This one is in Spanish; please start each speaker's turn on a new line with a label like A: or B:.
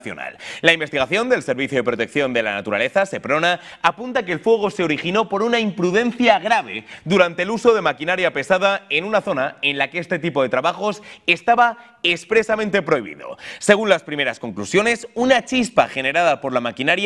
A: La investigación del Servicio de Protección de la Naturaleza, SEPRONA, apunta que el fuego se originó por una imprudencia grave durante el uso de maquinaria pesada en una zona en la que este tipo de trabajos estaba expresamente prohibido. Según las primeras conclusiones, una chispa generada por la maquinaria